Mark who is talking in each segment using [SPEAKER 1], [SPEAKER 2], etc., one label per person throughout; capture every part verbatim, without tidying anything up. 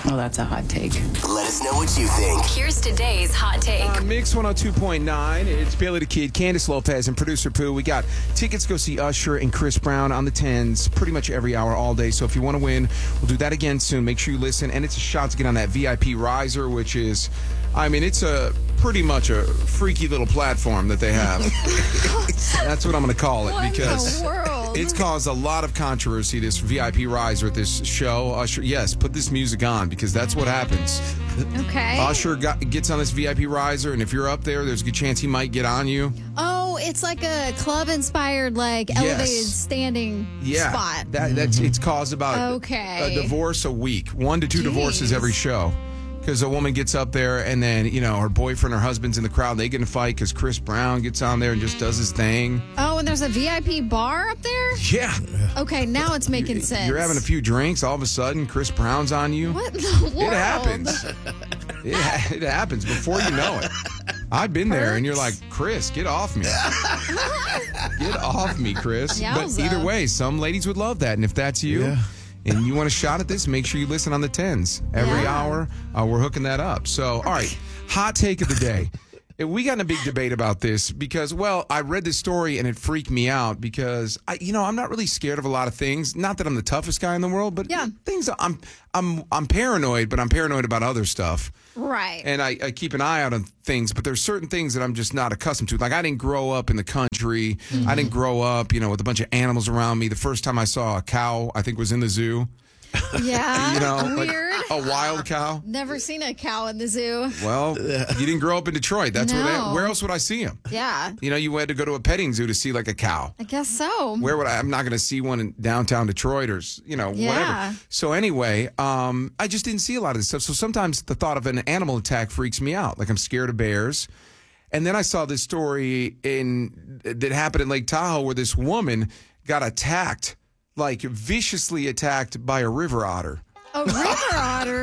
[SPEAKER 1] Oh, that's a hot take.
[SPEAKER 2] Let us know what you think.
[SPEAKER 3] Here's today's hot take.
[SPEAKER 4] On Mix one oh two point nine, it's Bailey the Kid, Candace Lopez, and producer Pooh. We got tickets to go see Usher and Chris Brown on the tens pretty much every hour all day. So if you want to win, we'll do that again soon. Make sure you listen. And it's a shot to get on that V I P riser, which is, I mean, it's a pretty much a freaky little platform that they have. That's what I'm going to call it,
[SPEAKER 5] What
[SPEAKER 4] because
[SPEAKER 5] in the world?
[SPEAKER 4] it's caused a lot of controversy, this V I P riser at this show. Usher, yes, put this music on, because that's what happens.
[SPEAKER 5] Okay.
[SPEAKER 4] Usher got, gets on this V I P riser, and if you're up there, there's a good chance he might get on you.
[SPEAKER 5] Oh, it's like a club-inspired, like, elevated
[SPEAKER 4] Yes.
[SPEAKER 5] standing
[SPEAKER 4] Yeah,
[SPEAKER 5] spot.
[SPEAKER 4] that that's it's caused about
[SPEAKER 5] Okay.
[SPEAKER 4] a divorce a week, one to two
[SPEAKER 5] Jeez.
[SPEAKER 4] divorces every show. Because a woman gets up there, and then, you know, her boyfriend or husband's in the crowd. They get in a fight because Chris Brown gets on there and just does his thing.
[SPEAKER 5] Oh, and there's a V I P bar up there?
[SPEAKER 4] Yeah.
[SPEAKER 5] Okay, now it's making sense.
[SPEAKER 4] You're having a few drinks. All of a sudden, Chris Brown's on you.
[SPEAKER 5] What in the world?
[SPEAKER 4] It happens. It, ha- it happens before you know it. I've been there, and you're like, Chris, get off me. Get off me, Chris. But
[SPEAKER 5] Yowza.
[SPEAKER 4] either way, some ladies would love that. And if that's you,
[SPEAKER 6] Yeah.
[SPEAKER 4] and you want a shot at this, make sure you listen on the tens. Every
[SPEAKER 5] Yeah.
[SPEAKER 4] hour, uh, we're hooking that up. So, all right, hot take of the day. We got in a big debate about this because, well, I read this story and it freaked me out because, I, you know, I'm not really scared of a lot of things. Not that I'm the toughest guy in the world, but
[SPEAKER 5] Yeah.
[SPEAKER 4] things I'm I'm I'm paranoid, but I'm paranoid about other stuff.
[SPEAKER 5] Right.
[SPEAKER 4] And I, I keep an eye out on things, but there's certain things that I'm just not accustomed to. Like, I didn't grow up in the country. I didn't grow up, you know, with a bunch of animals around me. The first time I saw a cow, I think, was in the zoo.
[SPEAKER 5] Yeah.
[SPEAKER 4] You know, like
[SPEAKER 5] Weird.
[SPEAKER 4] a wild cow.
[SPEAKER 5] Never seen a cow in the zoo.
[SPEAKER 4] Well, you didn't grow up in Detroit. That's where
[SPEAKER 5] No.
[SPEAKER 4] they, where else would I see them?
[SPEAKER 5] Yeah.
[SPEAKER 4] You know, you had to go to a petting zoo to see like a cow.
[SPEAKER 5] I guess so.
[SPEAKER 4] Where would I? I'm not going to see one in downtown Detroit or s- you know
[SPEAKER 5] Yeah.
[SPEAKER 4] whatever. So anyway, um, I just didn't see a lot of this stuff. So sometimes the thought of an animal attack freaks me out. Like, I'm scared of bears. And then I saw this story in that happened in Lake Tahoe where this woman got attacked, like viciously attacked by a river otter.
[SPEAKER 5] A river otter?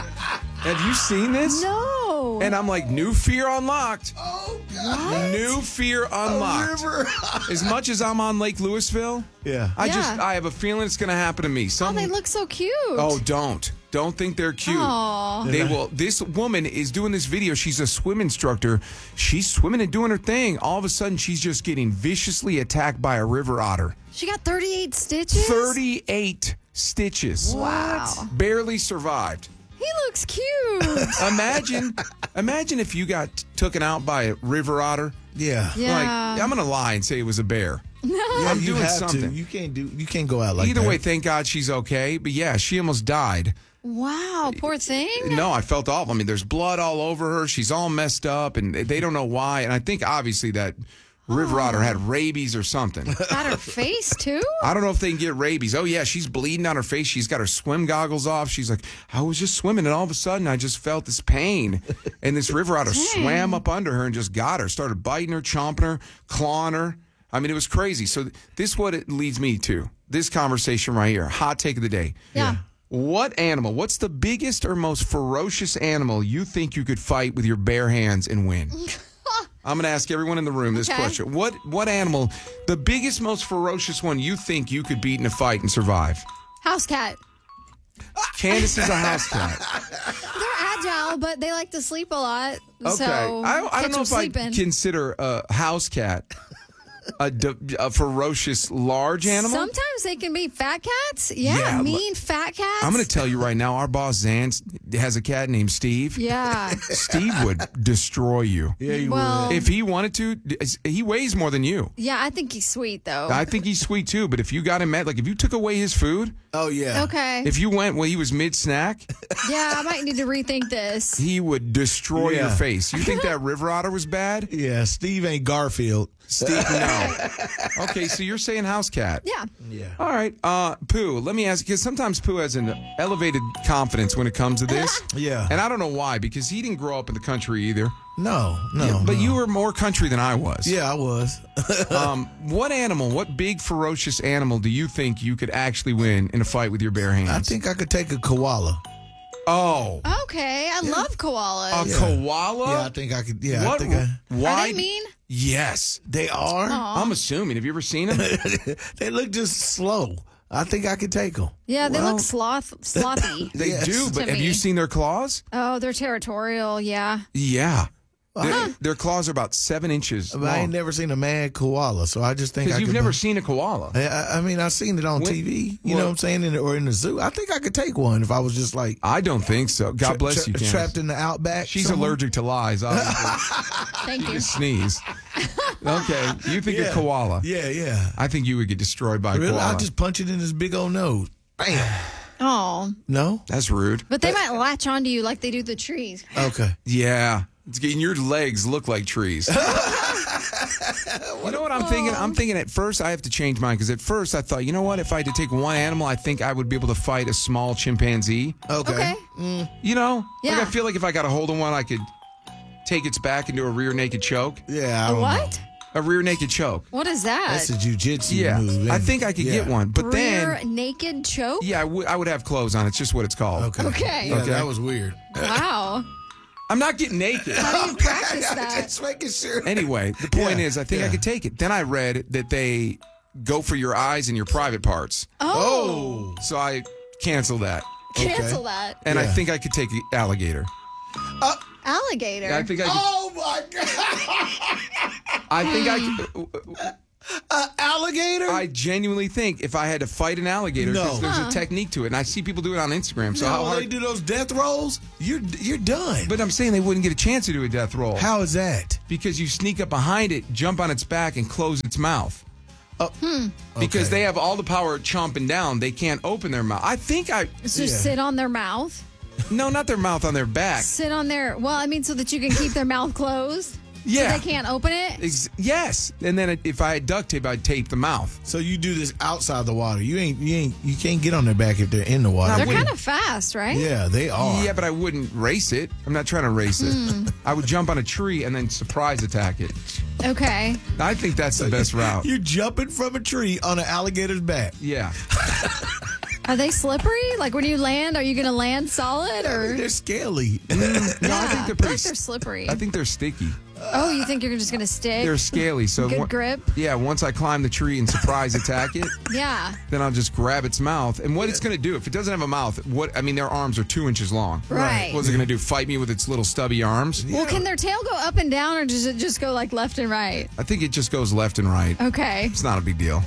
[SPEAKER 4] Have you seen this?
[SPEAKER 5] No.
[SPEAKER 4] And I'm like, new fear unlocked.
[SPEAKER 6] Oh, God.
[SPEAKER 4] New fear unlocked.
[SPEAKER 6] River.
[SPEAKER 4] As much as I'm on Lake Louisville,
[SPEAKER 6] Yeah.
[SPEAKER 4] I
[SPEAKER 5] Yeah.
[SPEAKER 4] just I have a feeling it's going to happen to me.
[SPEAKER 5] Oh,
[SPEAKER 4] Some,
[SPEAKER 5] they look so cute.
[SPEAKER 4] Oh, don't. Don't think they're cute.
[SPEAKER 5] Aw.
[SPEAKER 4] They will. This woman is doing this video. She's a swim instructor. She's swimming and doing her thing. All of a sudden, she's just getting viciously attacked by a river otter.
[SPEAKER 5] She got thirty-eight stitches?
[SPEAKER 4] thirty-eight stitches.
[SPEAKER 5] Wow.
[SPEAKER 4] Barely survived.
[SPEAKER 5] He looks cute.
[SPEAKER 4] Imagine, imagine if you got t- taken out by a river otter.
[SPEAKER 6] Yeah.
[SPEAKER 5] Yeah.
[SPEAKER 4] Like, I'm gonna lie and say it was a bear.
[SPEAKER 6] Yeah,
[SPEAKER 4] I'm
[SPEAKER 6] you
[SPEAKER 4] doing
[SPEAKER 6] have
[SPEAKER 4] something.
[SPEAKER 6] To. You can't do. You can't go out like
[SPEAKER 4] Either
[SPEAKER 6] that.
[SPEAKER 4] way, thank God she's okay. But yeah, she almost died.
[SPEAKER 5] Wow, poor thing.
[SPEAKER 4] No, I felt awful. I mean, there's blood all over her. She's all messed up, and they don't know why. And I think obviously that river otter had rabies or something.
[SPEAKER 5] Got her face, too?
[SPEAKER 4] I don't know if they can get rabies. Oh, yeah, she's bleeding on her face. She's got her swim goggles off. She's like, I was just swimming, and all of a sudden I just felt this pain. And this river otter swam up under her and just got her, started biting her, chomping her, clawing her. I mean, it was crazy. So this is what it leads me to. This conversation right here. Hot take of the day.
[SPEAKER 5] Yeah.
[SPEAKER 4] What animal, what's the biggest or most ferocious animal you think you could fight with your bare hands and win? I'm going to ask everyone in the room this
[SPEAKER 5] Okay.
[SPEAKER 4] question. What what animal, the biggest, most ferocious one you think you could beat in a fight and survive?
[SPEAKER 5] House cat.
[SPEAKER 4] Candace is a house cat.
[SPEAKER 5] They're agile, but they like to sleep a lot.
[SPEAKER 4] Okay.
[SPEAKER 5] So
[SPEAKER 4] I, I
[SPEAKER 5] catch
[SPEAKER 4] don't know
[SPEAKER 5] them
[SPEAKER 4] if I
[SPEAKER 5] sleeping.
[SPEAKER 4] consider a house cat a, d- a ferocious large animal.
[SPEAKER 5] Sometimes they can be fat cats. Yeah,
[SPEAKER 4] Yeah,
[SPEAKER 5] mean fat cats.
[SPEAKER 4] I'm going to tell you right now, our boss, Zan, has a cat named Steve.
[SPEAKER 5] Yeah.
[SPEAKER 4] Steve would destroy you.
[SPEAKER 6] Yeah, you
[SPEAKER 5] Well-
[SPEAKER 6] would.
[SPEAKER 4] If he wanted to, he weighs more than you.
[SPEAKER 5] Yeah, I think he's sweet, though.
[SPEAKER 4] I think he's sweet too, but if you got him mad, like if you took away his food,
[SPEAKER 6] Oh yeah.
[SPEAKER 5] Okay.
[SPEAKER 4] if you went when he was mid snack,
[SPEAKER 5] Yeah, I might need to rethink this.
[SPEAKER 4] he would destroy your
[SPEAKER 6] Yeah.
[SPEAKER 4] face. You think that river otter was bad?
[SPEAKER 6] Yeah. Steve ain't Garfield.
[SPEAKER 4] Steve, no. Okay, so you're saying house cat.
[SPEAKER 5] Yeah.
[SPEAKER 6] Yeah.
[SPEAKER 4] All right, uh, Pooh, let me ask, because sometimes Pooh has an elevated confidence when it comes to this.
[SPEAKER 6] Yeah.
[SPEAKER 4] And I don't know why, because he didn't grow up in the country either.
[SPEAKER 6] No. No.
[SPEAKER 4] But
[SPEAKER 6] no.
[SPEAKER 4] you were more country than I was.
[SPEAKER 6] Yeah, I was.
[SPEAKER 4] Um, what animal, what big ferocious animal do you think you could actually win in a fight with your bare hands?
[SPEAKER 6] I think I could take a koala.
[SPEAKER 4] Oh,
[SPEAKER 5] Okay, I love koalas.
[SPEAKER 4] a
[SPEAKER 6] Yeah.
[SPEAKER 4] koala?
[SPEAKER 6] Yeah, I think I could. Yeah,
[SPEAKER 4] What?
[SPEAKER 6] I think I,
[SPEAKER 4] Why?
[SPEAKER 5] Are they mean?
[SPEAKER 4] Yes.
[SPEAKER 6] they are.
[SPEAKER 4] I'm assuming. Have you ever seen them?
[SPEAKER 6] They look just slow. I think I could take them.
[SPEAKER 5] Yeah, they
[SPEAKER 4] Well-
[SPEAKER 5] look sloth slothy.
[SPEAKER 4] They
[SPEAKER 6] Yes.
[SPEAKER 4] do, but
[SPEAKER 5] To
[SPEAKER 4] have
[SPEAKER 5] me.
[SPEAKER 4] you seen their claws?
[SPEAKER 5] Oh, they're territorial. Yeah.
[SPEAKER 4] Yeah. Their, their claws are about seven inches
[SPEAKER 6] But I ain't
[SPEAKER 4] long.
[SPEAKER 6] never seen a mad koala, so I just think I
[SPEAKER 4] Because you've
[SPEAKER 6] could.
[SPEAKER 4] never seen a koala.
[SPEAKER 6] I, I- I mean, I've seen it on
[SPEAKER 4] When-
[SPEAKER 6] T V. You
[SPEAKER 4] well-
[SPEAKER 6] know what I'm saying? In the, or in the zoo. I think I could take one if I was just like
[SPEAKER 4] I don't think so. God
[SPEAKER 6] tra-
[SPEAKER 4] bless
[SPEAKER 6] tra-
[SPEAKER 4] you, Candace.
[SPEAKER 6] trapped in the outback.
[SPEAKER 4] She's
[SPEAKER 6] somewhere.
[SPEAKER 4] allergic to lies, obviously.
[SPEAKER 5] Thank you.
[SPEAKER 4] Sneeze. Okay, you think
[SPEAKER 6] Yeah.
[SPEAKER 4] a koala.
[SPEAKER 6] Yeah, yeah.
[SPEAKER 4] I think you would get destroyed by a
[SPEAKER 6] Really?
[SPEAKER 4] koala.
[SPEAKER 6] I'll just punch it in his big old nose. Bam.
[SPEAKER 5] Oh,
[SPEAKER 6] No?
[SPEAKER 4] That's rude.
[SPEAKER 5] but they might latch onto you like they do the trees.
[SPEAKER 6] Okay.
[SPEAKER 4] Yeah. It's getting your legs look like trees. You know what I'm thinking? I'm thinking at first I have to change mine because at first I thought, you know what? If I had to take one animal, I think I would be able to fight a small chimpanzee.
[SPEAKER 6] Okay.
[SPEAKER 5] Okay.
[SPEAKER 4] You know?
[SPEAKER 5] Yeah.
[SPEAKER 4] Like I feel like if I got a hold of one, I could take its back into a rear naked choke.
[SPEAKER 6] Yeah, I
[SPEAKER 5] A
[SPEAKER 6] don't
[SPEAKER 5] what?
[SPEAKER 6] know.
[SPEAKER 4] A rear naked choke.
[SPEAKER 5] What is that?
[SPEAKER 6] That's a jujitsu
[SPEAKER 4] Yeah.
[SPEAKER 6] move.
[SPEAKER 4] I
[SPEAKER 6] ain't
[SPEAKER 4] think
[SPEAKER 6] it?
[SPEAKER 4] I could
[SPEAKER 6] Yeah.
[SPEAKER 4] get one. But
[SPEAKER 5] Rear
[SPEAKER 4] then,
[SPEAKER 5] naked choke?
[SPEAKER 4] yeah, I would I would have clothes on. It's just what it's called.
[SPEAKER 6] Okay.
[SPEAKER 5] Okay.
[SPEAKER 6] Yeah,
[SPEAKER 4] Okay.
[SPEAKER 6] that was weird.
[SPEAKER 5] Wow.
[SPEAKER 4] I'm not getting naked.
[SPEAKER 5] How do you practice that?
[SPEAKER 6] Just making sure.
[SPEAKER 4] Anyway, the point
[SPEAKER 6] Yeah,
[SPEAKER 4] is, I think I
[SPEAKER 6] yeah.
[SPEAKER 4] could take it. Then I read that they go for your eyes and your private parts.
[SPEAKER 5] Oh.
[SPEAKER 4] So I canceled that.
[SPEAKER 5] Cancel that.
[SPEAKER 4] And I
[SPEAKER 6] Yeah.
[SPEAKER 4] think I could take an alligator.
[SPEAKER 5] Alligator.
[SPEAKER 4] I think I could.
[SPEAKER 6] Oh my God!
[SPEAKER 4] I think I could.
[SPEAKER 6] Uh, alligator?
[SPEAKER 4] I genuinely think if I had to fight an alligator, 'cause
[SPEAKER 6] No.
[SPEAKER 4] there's a technique to it, and I see people do it on Instagram. So how
[SPEAKER 6] no, they
[SPEAKER 4] hard?
[SPEAKER 6] do those death rolls. You're you're done.
[SPEAKER 4] But I'm saying they wouldn't get a chance to do a death roll.
[SPEAKER 6] How is that?
[SPEAKER 4] Because you sneak up behind it, jump on its back, and close its mouth.
[SPEAKER 6] Oh,
[SPEAKER 4] Because
[SPEAKER 6] okay.
[SPEAKER 4] they have all the power chomping down, they can't open their mouth. I think I.
[SPEAKER 5] So
[SPEAKER 6] Yeah.
[SPEAKER 5] sit on their mouth.
[SPEAKER 4] No, not their mouth on their back.
[SPEAKER 5] Sit on their. Well, I mean, so that you can keep their mouth closed.
[SPEAKER 4] Yeah.
[SPEAKER 5] So they can't open it.
[SPEAKER 4] Ex- yes, and then if I had duct tape, I'd tape the mouth.
[SPEAKER 6] So you do this outside the water. You ain't you ain't you can't get on their back if they're in the water.
[SPEAKER 5] They're
[SPEAKER 4] wouldn't-
[SPEAKER 5] kind of fast, right?
[SPEAKER 6] Yeah, they are.
[SPEAKER 4] Yeah, but I wouldn't race it. I'm not trying to race it. I would jump on a tree and then surprise attack it.
[SPEAKER 5] Okay.
[SPEAKER 4] I think that's the best route.
[SPEAKER 6] You're jumping from a tree on an alligator's back.
[SPEAKER 4] Yeah.
[SPEAKER 5] Are they slippery? Like when you land, are you going to land solid or?
[SPEAKER 6] They're scaly.
[SPEAKER 4] No, I
[SPEAKER 5] Yeah,
[SPEAKER 4] think they're
[SPEAKER 5] I feel
[SPEAKER 4] pretty.
[SPEAKER 5] like they're slippery.
[SPEAKER 4] I think they're sticky.
[SPEAKER 5] Oh, you think you're just going to stick?
[SPEAKER 4] They're scaly. So
[SPEAKER 5] Good
[SPEAKER 4] on-
[SPEAKER 5] grip?
[SPEAKER 4] Yeah. Once I climb the tree and surprise attack it,
[SPEAKER 5] Yeah.
[SPEAKER 4] then I'll just grab its mouth. And what it's going to do, if it doesn't have a mouth, what I mean, their arms are two inches long.
[SPEAKER 5] Right.
[SPEAKER 4] What's it going to do? Fight me with its little stubby arms?
[SPEAKER 5] Well, can their tail go up and down or does it just go like left and right?
[SPEAKER 4] I think it just goes left and right.
[SPEAKER 5] Okay.
[SPEAKER 4] It's not a big deal.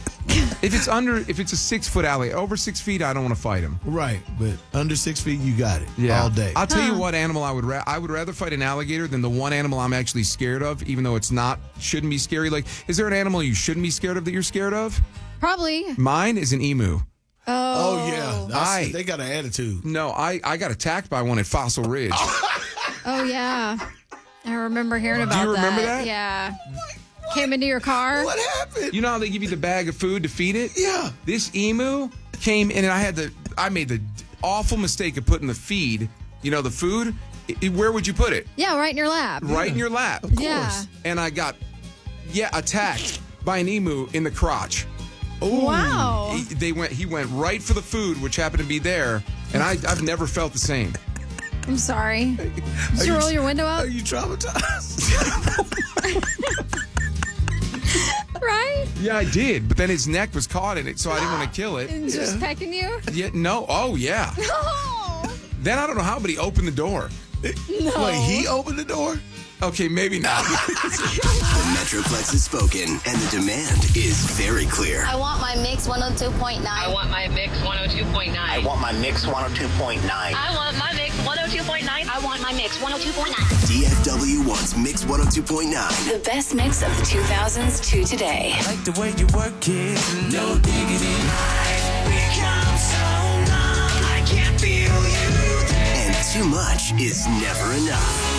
[SPEAKER 4] If it's under, if it's a six foot alley, over six feet, I don't want to fight him.
[SPEAKER 6] Right, but under six feet, you got it.
[SPEAKER 4] Yeah,
[SPEAKER 6] all day.
[SPEAKER 4] I'll tell you
[SPEAKER 5] Huh.
[SPEAKER 4] what animal I would. Ra- I would rather fight an alligator than the one animal I'm actually scared of, even though it's not shouldn't be scary. Like, is there an animal you shouldn't be scared of that you're scared of?
[SPEAKER 5] Probably.
[SPEAKER 4] Mine is an emu.
[SPEAKER 6] oh yeah, That's-
[SPEAKER 4] I-
[SPEAKER 6] they got an attitude.
[SPEAKER 4] No, I, I got attacked by one at Fossil Ridge.
[SPEAKER 5] Oh, yeah. I remember hearing about
[SPEAKER 4] you remember that?
[SPEAKER 5] Yeah. Came into your car?
[SPEAKER 6] What happened?
[SPEAKER 4] You know how they give you the bag of food to feed it?
[SPEAKER 6] Yeah.
[SPEAKER 4] This emu came in, and I had the. I made the awful mistake of putting the feed. You know, the food. i- i- where would you put it?
[SPEAKER 5] Yeah, right in your lap.
[SPEAKER 4] Right in your lap.
[SPEAKER 5] Yeah.
[SPEAKER 4] And I got, yeah, attacked by an emu in the crotch.
[SPEAKER 5] Wow.
[SPEAKER 4] He, they went. He went right for the food, which happened to be there, and I, I've never felt the same.
[SPEAKER 5] I'm sorry. Did
[SPEAKER 6] Are
[SPEAKER 5] you roll your window up?
[SPEAKER 6] Are you traumatized?
[SPEAKER 5] Right?
[SPEAKER 4] Yeah, I did, but then his neck was caught in it, so I didn't want to kill it.
[SPEAKER 5] And just pecking you?
[SPEAKER 4] Yeah, no. Oh, yeah.
[SPEAKER 5] Oh.
[SPEAKER 4] Then I don't know how, but he opened the door.
[SPEAKER 5] No.
[SPEAKER 6] Wait, he opened the door?
[SPEAKER 4] Okay, maybe not.
[SPEAKER 2] The Metroplex has spoken, and the demand is very clear.
[SPEAKER 1] I want my mix one oh two point nine.
[SPEAKER 3] I want my mix one oh two point nine.
[SPEAKER 7] I want my mix one oh two point nine.
[SPEAKER 3] I want my mix one oh two point nine.
[SPEAKER 1] I want my mix one oh two point nine.
[SPEAKER 2] D F W wants Mix one oh two point nine.
[SPEAKER 8] The best mix of the two thousands to today.
[SPEAKER 9] Like the way you work it, no diggity. Become so numb, I can't feel you there.
[SPEAKER 2] And too much is never enough.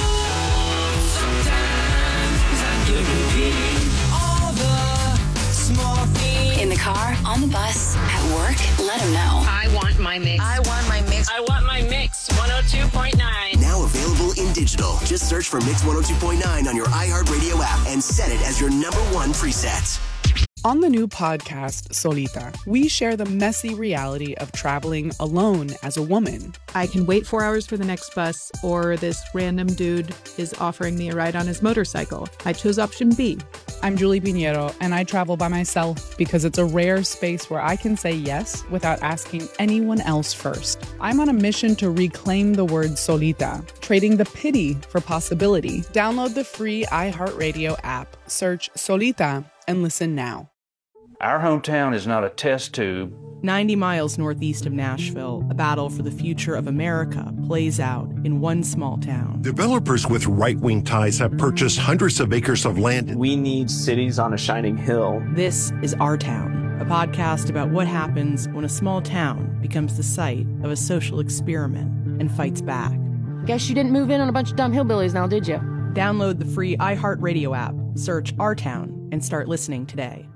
[SPEAKER 9] Sometimes I do repeat all the small things.
[SPEAKER 8] In the car, on the bus, at work, let them know.
[SPEAKER 3] I want my mix.
[SPEAKER 1] I want my mix.
[SPEAKER 3] I want my mix one oh two point nine.
[SPEAKER 2] Now available in digital. Just search for Mix one oh two point nine on your iHeartRadio app and set it as your number one preset.
[SPEAKER 10] On the new podcast, Solita, we share the messy reality of traveling alone as a woman.
[SPEAKER 11] I can wait four hours for the next bus, or this random dude is offering me a ride on his motorcycle. I chose option B.
[SPEAKER 10] I'm Julie Pinheiro, and I travel by myself because it's a rare space where I can say yes without asking anyone else first. I'm on a mission to reclaim the word solita, trading the pity for possibility. Download the free iHeartRadio app, search Solita, and listen now.
[SPEAKER 12] Our hometown is not a test tube.
[SPEAKER 11] ninety miles northeast of Nashville, a battle for the future of America plays out in one small town.
[SPEAKER 13] Developers with right-wing ties have purchased hundreds of acres of land.
[SPEAKER 14] We need cities on a shining hill.
[SPEAKER 11] This is Our Town, a podcast about what happens when a small town becomes the site of a social experiment and fights back.
[SPEAKER 15] Guess you didn't move in on a bunch of dumb hillbillies now, did you?
[SPEAKER 11] Download the free iHeartRadio app, search Our Town, and start listening today.